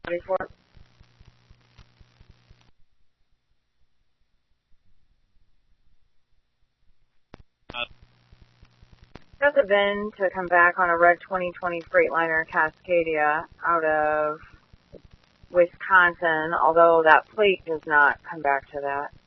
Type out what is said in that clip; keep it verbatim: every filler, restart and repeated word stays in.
Report. Uh, Got the V I N to come back on a red twenty twenty Freightliner Cascadia out of Wisconsin, although that plate does not come back to that.